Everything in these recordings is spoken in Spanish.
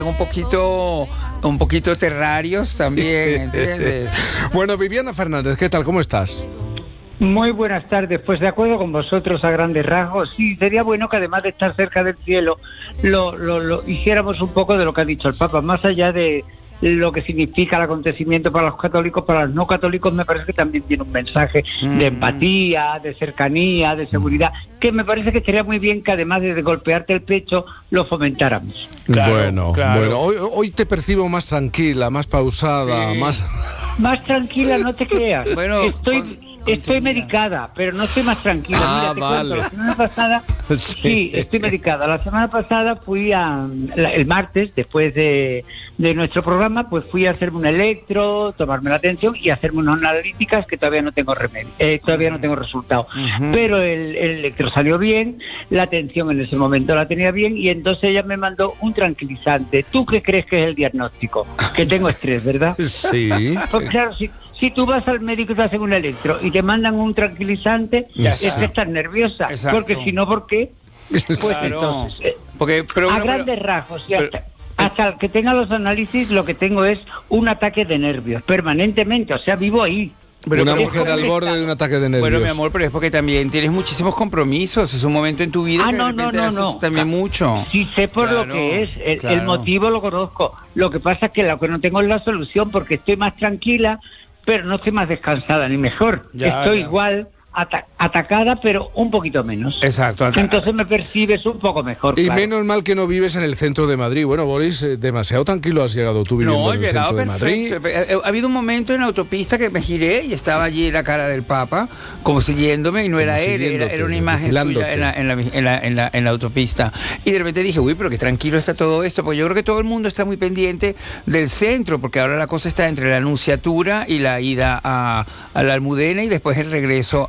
un poquito terrarios también, ¿entiendes? Bueno, Viviana Fernández, ¿qué tal? ¿Cómo estás? Muy buenas tardes, pues de acuerdo con vosotros a grandes rasgos. Sí, sería bueno que además de estar cerca del cielo, lo hiciéramos un poco de lo que ha dicho el Papa, más allá de lo que significa el acontecimiento para los católicos, para los no católicos me parece que también tiene un mensaje de empatía, de cercanía, de seguridad, que me parece que estaría muy bien que además de golpearte el pecho, lo fomentáramos. Claro, bueno, hoy te percibo más tranquila, más pausada, Sí. Más tranquila, no te creas. Bueno, Estoy medicada, pero no estoy más tranquila. Ah, Mira, te cuento, vale. la semana pasada, sí, estoy medicada. La semana pasada fui el martes, después de nuestro programa, pues fui a hacerme un electro, tomarme la atención y hacerme unas analíticas que todavía no tengo remedio, todavía no tengo resultado. Pero el electro salió bien, la atención en ese momento la tenía bien y entonces ella me mandó un tranquilizante. ¿Tú qué crees que es el diagnóstico? Que tengo estrés, ¿verdad? Sí. Pues claro, si tú vas al médico y te hacen un electro y te mandan un tranquilizante, es que estás nerviosa. Exacto. Porque si no, ¿por qué? Pues Claro. entonces, Porque, a grandes rasgos, y hasta que tenga los análisis, lo que tengo es un ataque de nervios, permanentemente, o sea, vivo ahí. Una es mujer como al un borde estado. de un ataque de nervios. bueno, mi amor, pero es porque también tienes muchísimos compromisos. Es un momento en tu vida que de repente haces también mucho. Sí sé por Claro, lo que es, el claro. motivo lo conozco. Lo que pasa es que lo que no tengo es la solución, porque estoy más tranquila, pero no estoy más descansada ni mejor. Estoy igual atacada, pero un poquito menos. Exacto. Entonces me percibes un poco mejor. Y claro. menos mal que no vives en el centro de Madrid. Bueno, Boris, demasiado tranquilo has llegado tú viviendo No, en el llegaba centro de Madrid. perfecto. Ha habido un momento en la autopista que me giré y estaba allí la cara del Papa, como siguiéndome, y no era él, era una imagen suya en la autopista. Y de repente dije, uy, pero qué tranquilo está todo esto, porque yo creo que todo el mundo está muy pendiente del centro, porque ahora la cosa está entre la Anunciatura y la ida a la Almudena y después el regreso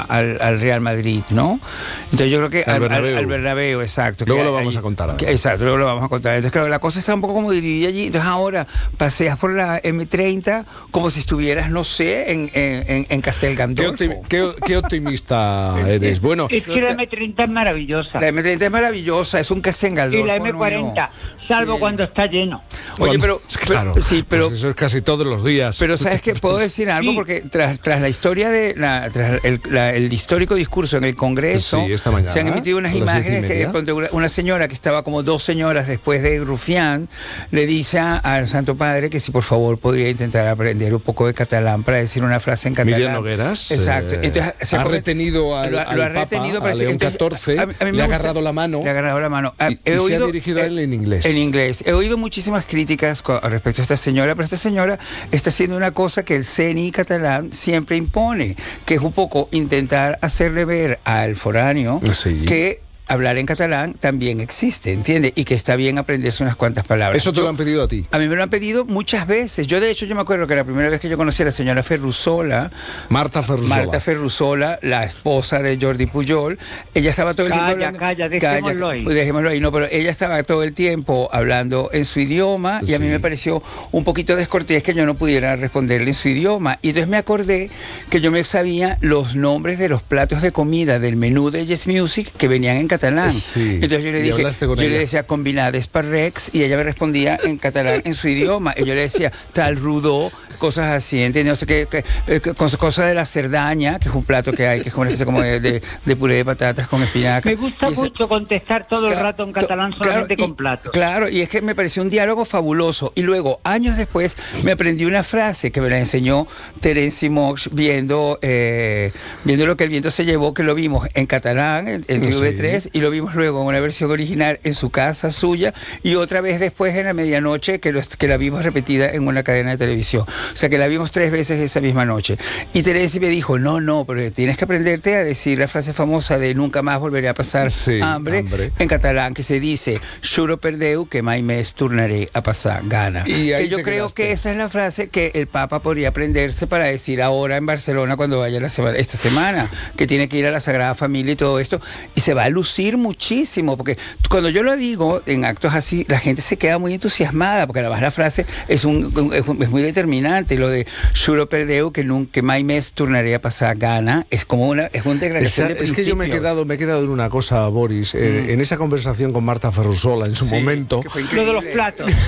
al Real Madrid, ¿no? Entonces yo creo que al Bernabéu, exacto. Luego lo vamos a contar. Exacto, luego lo vamos a contar. Entonces, claro, la cosa está un poco como dividida allí. Entonces, ahora paseas por la M30 como si estuvieras, no sé, en Castel Gandolfo. Qué optimista eres. Bueno, Es que la M30 es maravillosa. La M30 es maravillosa, es un Castel Gandolfo. Y la M40, salvo cuando está lleno. Oye, pero sí, pero pues eso es casi todos los días. Pero ¿sabes qué? Puedo decir algo, Sí. porque tras la historia tras el histórico discurso en el Congreso, Sí, esta mañana, se han emitido unas a las 10:30. imágenes que una señora que estaba como 2 señoras después de Rufián le dice al Santo Padre que si por favor podría intentar aprender un poco de catalán para decir una frase en catalán. Miriam Nogueras Exacto. Entonces, ha retenido al lo ha Papa, retenido, a León XIV, le ha agarrado la mano. Le ha agarrado la mano. Y se ha dirigido a él en inglés. En inglés. He oído muchísimas críticas respecto a esta señora, pero esta señora está haciendo una cosa que el CNI catalán siempre impone, que es un poco intentar hacerle ver al foráneo que hablar en catalán también existe, ¿entiendes? Y que está bien aprenderse unas cuantas palabras. ¿Eso te lo han pedido a ti? A mí me lo han pedido muchas veces. Yo, de hecho, me acuerdo que la primera vez que yo conocí a la señora Ferrusola, Marta Ferrusola, la esposa de Jordi Pujol, ella estaba todo el tiempo hablando... Dejémoslo ahí. No, pero ella estaba todo el tiempo hablando en su idioma y a mí me pareció un poquito descortés que yo no pudiera responderle en su idioma. Y entonces me acordé que yo me sabía los nombres de los platos de comida del menú de Yes Music que venían en catalán. Sí. Entonces yo le decía combinades parrecs y ella me respondía en catalán en su idioma. Y yo le decía tal rudo, cosas así, ¿entiendes? No sé qué, cosa de la cerdaña, que es un plato que hay, que es como una especie como de puré de patatas con espinaca. Me gusta mucho contestar todo el rato en catalán solamente con platos. Claro, y es que me pareció un diálogo fabuloso. Y luego, años después, me aprendí una frase que me la enseñó Terence Moix viendo Lo que el viento se llevó, que lo vimos en catalán, en TV3, y lo vimos luego en una versión original en su casa suya, y otra vez después en la medianoche que la vimos repetida en una cadena de televisión. O sea que la vimos 3 veces esa misma noche. Y Terence me dijo, no, pero tienes que aprenderte a decir la frase famosa de nunca más volveré a pasar hambre en catalán, que se dice Juro per Déu que mai més tornaré a pasar gana. Que yo creo que esa es la frase que el Papa podría aprenderse para decir ahora en Barcelona cuando vaya esta semana, que tiene que ir a la Sagrada Familia y todo esto, y se va a lucir lucir muchísimo, porque cuando yo lo digo en actos así, la gente se queda muy entusiasmada, porque además la frase es muy determinante. Lo de Juro per Déu que nunca mai més tornaré a pasar gana, es una declaración de principios. Es que yo me he quedado en una cosa, Boris, en esa conversación con Marta Ferrusola en su momento. Que fue lo de los platos.